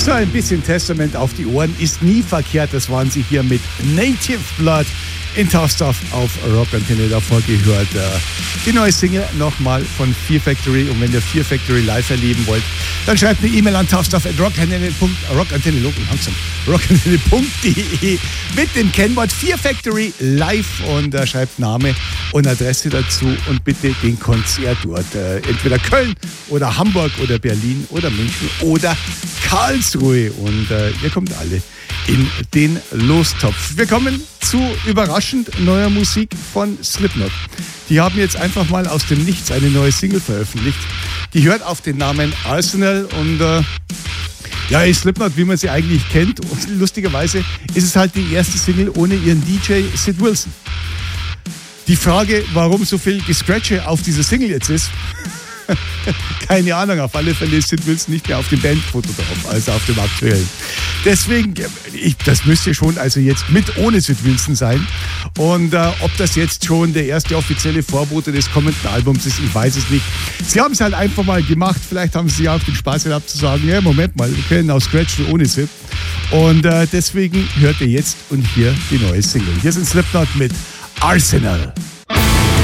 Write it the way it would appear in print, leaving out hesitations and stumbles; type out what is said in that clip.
So ein bisschen Testament auf die Ohren ist nie verkehrt. Das waren sie hier mit Native Blood in Tough Stuff auf Rockantenne. Davor gehört die neue Single nochmal von Fear Factory. Und wenn ihr Fear Factory live erleben wollt, dann schreibt eine E-Mail an rockantenne.de mit dem Kennwort Fear Factory live und schreibt Name und Adresse dazu und bitte den Konzertort. Entweder Köln oder Hamburg oder Berlin oder München oder Karlsruhe. Und ihr kommt alle in den Lostopf. Wir kommen zu überraschend neuer Musik von Slipknot. Die haben jetzt einfach mal aus dem Nichts eine neue Single veröffentlicht. Die hört auf den Namen Arsenal und ja, Slipknot, wie man sie eigentlich kennt. Und lustigerweise ist es halt die erste Single ohne ihren DJ Sid Wilson. Die Frage, warum so viel Gescratche auf dieser Single jetzt ist, keine Ahnung, auf alle Fälle ist Sid Wilson nicht mehr auf dem Bandfoto drauf, also auf dem aktuellen. Deswegen, das müsste schon also jetzt mit ohne Sid Wilson sein. Und ob das jetzt schon der erste offizielle Vorbote des kommenden Albums ist, ich weiß es nicht. Sie haben es halt einfach mal gemacht. Vielleicht haben sie ja auch den Spaß gehabt zu sagen, ja, Moment mal, wir können auch scratchen ohne Sid. Und deswegen hört ihr jetzt und hier die neue Single. Hier sind Slipknot mit Arsenal.